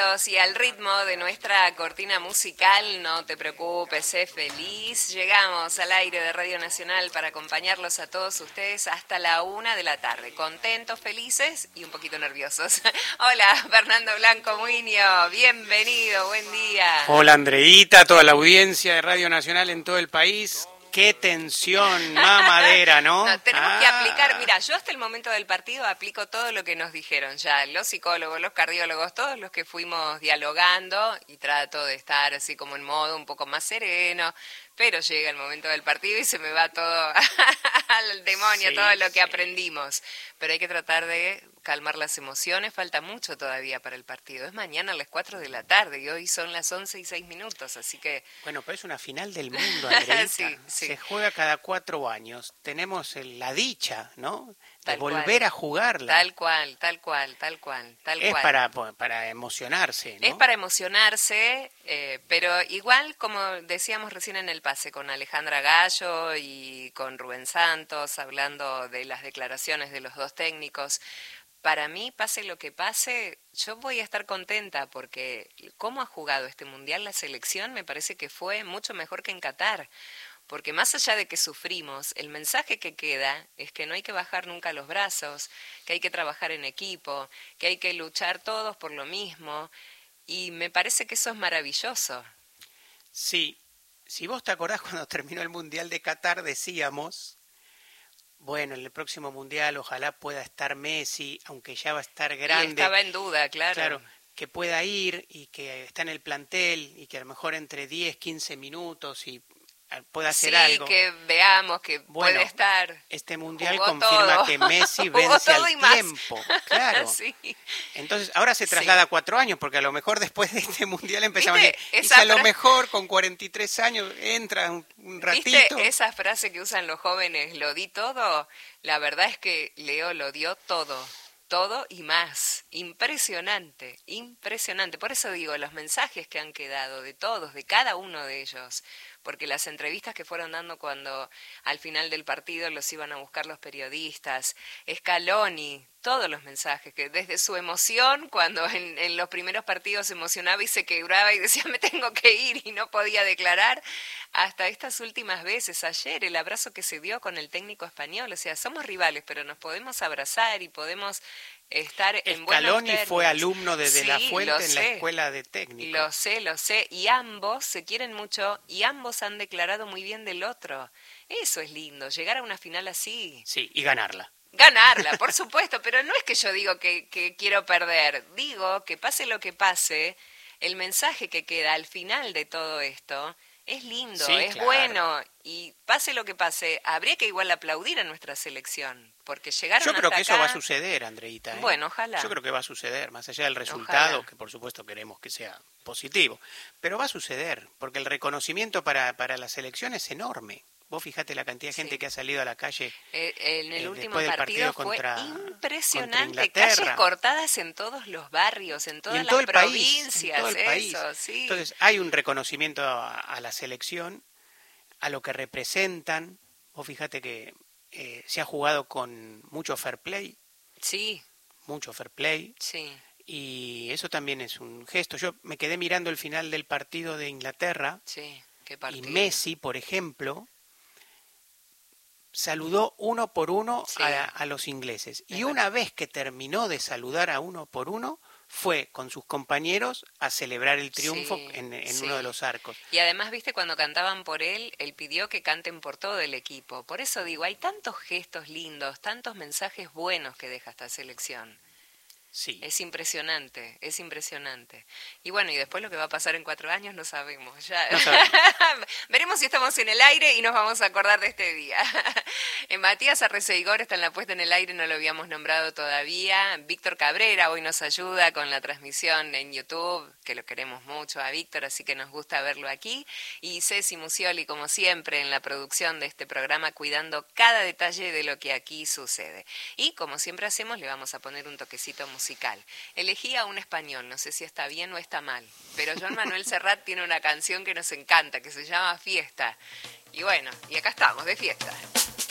bienvenidos. Y al ritmo de nuestra cortina musical, no te preocupes, sé feliz. Llegamos al aire de Radio Nacional para acompañarlos a todos ustedes hasta la 1 de la tarde. Contentos, felices y un poquito nerviosos. Hola, Fernando Blanco Muñoz, bienvenido, buen día. Hola, Andreita, toda la audiencia de Radio Nacional en todo el país. ¡Qué tensión, mamadera!, ¿no? No, tenemos que aplicar, mira, yo hasta el momento del partido aplico todo lo que nos dijeron ya, los psicólogos, los cardiólogos, todos los que fuimos dialogando, y trato de estar así como en modo un poco más sereno, pero llega el momento del partido y se me va todo al demonio, sí, todo lo que aprendimos. Pero hay que tratar de calmar las emociones, falta mucho todavía para el partido. Es mañana a las 4 de la tarde y hoy son las 11:06, así que... Bueno, pero es una final del mundo, Andreita. Sí. Se juega cada 4 años. Tenemos la dicha, ¿no?, de Tal volver cual. A jugarla. Tal cual. Es para emocionarse, ¿no? Es para emocionarse, pero igual, como decíamos recién en el pase con Alejandra Gallo y con Rubén Santos, hablando de las declaraciones de los dos técnicos, para mí, pase lo que pase, yo voy a estar contenta porque cómo ha jugado este Mundial la selección me parece que fue mucho mejor que en Qatar. Porque más allá de que sufrimos, el mensaje que queda es que no hay que bajar nunca los brazos, que hay que trabajar en equipo, que hay que luchar todos por lo mismo, y me parece que eso es maravilloso. Sí, si vos te acordás cuando terminó el Mundial de Qatar decíamos, bueno, en el próximo Mundial ojalá pueda estar Messi, aunque ya va a estar grande. Y estaba en duda, claro. Que pueda ir y que está en el plantel y que a lo mejor entre 10, 15 minutos y puede hacer algo. Sí, que veamos que puede estar. Este Mundial confirma todo. Que Messi vence al tiempo. Claro. Sí. Entonces, ahora se traslada a 4 años, porque a lo mejor después de este Mundial empezamos a decir, y si a lo mejor con 43 años entra un ratito. ¿Viste esa frase que usan los jóvenes, lo di todo? La verdad es que Leo lo dio todo. Todo y más. Impresionante. Por eso digo, los mensajes que han quedado de todos, de cada uno de ellos, porque las entrevistas que fueron dando cuando al final del partido los iban a buscar los periodistas, Scaloni, todos los mensajes, que desde su emoción, cuando en los primeros partidos se emocionaba y se quebraba y decía me tengo que ir y no podía declarar, hasta estas últimas veces, ayer el abrazo que se dio con el técnico español, o sea, somos rivales, pero nos podemos abrazar y podemos estar en buenos términos. Scaloni fue alumno de De La Fuente en la escuela de técnicos. Lo sé, y ambos se quieren mucho y ambos han declarado muy bien del otro. Eso es lindo, llegar a una final así. Sí, y ganarla. Ganarla, por supuesto, pero no es que yo digo que quiero perder, digo que pase lo que pase, el mensaje que queda al final de todo esto es lindo, sí, es claro. Bueno, y pase lo que pase, habría que igual aplaudir a nuestra selección, porque llegaron hasta acá. Yo creo que eso va a suceder, Andreita. Bueno, ojalá. Yo creo que va a suceder, más allá del resultado, ojalá. Que por supuesto queremos que sea positivo, pero va a suceder, porque el reconocimiento para la selección es enorme. Vos fijate la cantidad de gente que ha salido a la calle en el último partido fue contra impresionante, calles cortadas en todos los barrios, en todas las provincias, en todo el país. Sí. Entonces hay un reconocimiento a la selección, a lo que representan. Vos fijate que se ha jugado con mucho fair play. Sí. Mucho fair play. Sí. Y eso también es un gesto. Yo me quedé mirando el final del partido de Inglaterra. Sí, qué partido. Y Messi, por ejemplo, saludó uno por uno a los ingleses. Y una vez que terminó de saludar a uno por uno, fue con sus compañeros a celebrar el triunfo en uno de los arcos. Y además, viste, cuando cantaban por él pidió que canten por todo el equipo. Por eso digo, hay tantos gestos lindos, tantos mensajes buenos que deja esta selección. Sí. Es impresionante. Y bueno, y después lo que va a pasar en 4 años no sabemos. Ya. No sabemos. Veremos si estamos en el aire y nos vamos a acordar de este día. Matías Arreceigor está en la puesta en el aire, no lo habíamos nombrado todavía. Víctor Cabrera hoy nos ayuda con la transmisión en YouTube, que lo queremos mucho a Víctor, así que nos gusta verlo aquí. Y Ceci Musioli, como siempre, en la producción de este programa, cuidando cada detalle de lo que aquí sucede. Y como siempre hacemos, le vamos a poner un toquecito musical. Elegí a un español, no sé si está bien o está mal, pero Joan Manuel Serrat tiene una canción que nos encanta, que se llama Fiesta. Y bueno, y acá estamos, de fiesta.